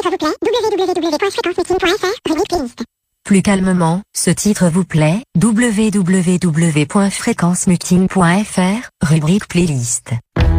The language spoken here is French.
titre vous plaît, www.fréquencemeeting.fr, rubrique playlist. Plus calmement, ce titre vous plaît, www.fréquencemeeting.fr, rubrique playlist.